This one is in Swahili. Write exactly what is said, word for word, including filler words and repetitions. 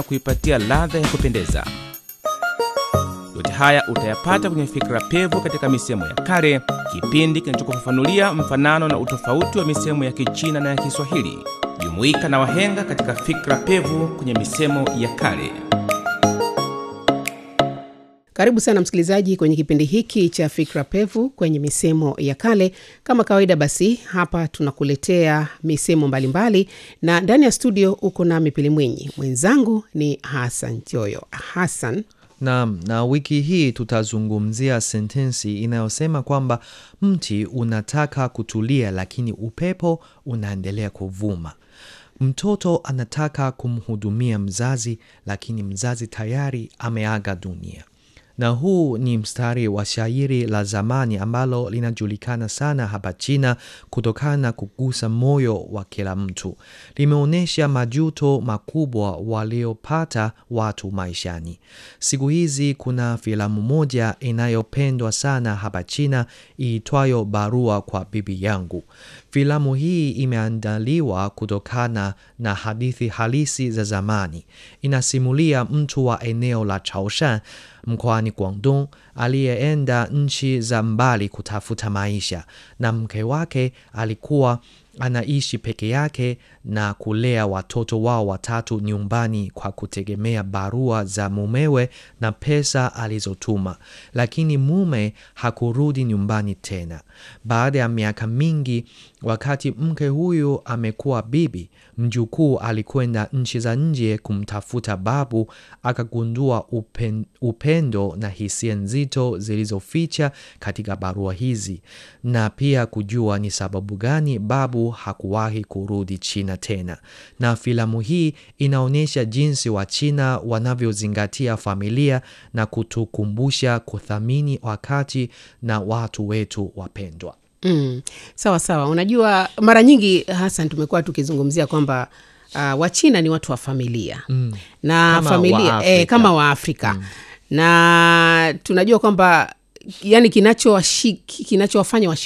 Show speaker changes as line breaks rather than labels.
kuipatia ladha ya kupendeza. Yote haya utayapata kwenye Fikra Pevu katika misemo ya kale, kipindi kinachokufafanulia mfanano na utofauti wa misemo ya Kichina na ya Kiswahili. Jumuika na wahenga katika Fikra Pevu kwenye misemo ya kale.
Karibu sana msikilizaji kwenye kipindi hiki cha Fikra Pevu kwenye misemo ya kale. Kama kawaida basi hapa tunakuletea misemo mbalimbali, na ndani ya studio uko nami Pili Mwinyi. Mwenzangu ni Hassan Joyo. Hassan.
Na, na wiki hii tutazungumzia sentensi inayosema kwamba mti unataka kutulia lakini upepo unaendelea kuvuma. Mtoto anataka kumhudumia mzazi lakini mzazi tayari ameaga dunia. Na huu ni mstari wa shairi la zamani ambalo linajulikana sana hapa China kutokana na kugusa moyo wa kila mtu. Limeonyesha majuto makubwa waliopata watu maishani. Siku hizi kuna filamu moja inayopendwa sana hapa China iitwayo Barua kwa Bibi Yangu. Filamu hii imeandaliwa kutokana na hadithi halisi za zamani. Inasimulia mtu wa eneo la Chaoshan mkoani Guangdong aliyeenda nchi za mbali kutafuta maisha, na mke wake alikuwa anaishi peke yake na kulea watoto wao watatu nyumbani kwa kutegemea barua za mumewe na pesa alizotuma. Lakini mume hakurudi nyumbani tena. Baada ya miaka mingi, wakati mke huyu amekuwa bibi, mjukuu alikwenda nchi za nje kumtafuta babu, akagundua upen, upendo na hisia nzito zilizoficha katika barua hizi, na pia kujua ni sababu gani babu hakuwahi kurudi China tena. Na filamu hii inaonyesha jinsi wa China wanavyozingatia familia na kutukumbusha kuthamini wakati na watu wetu wapendwa.
Mm, sawa sawa. Unajua mara nyingi Hassan tumekuwa tukizungumzia kwamba uh, wa China ni watu wa familia. Mm. Na kama familia wa eh, kama wa Afrika. Mm. Na tunajua kwamba yani kinachowafanya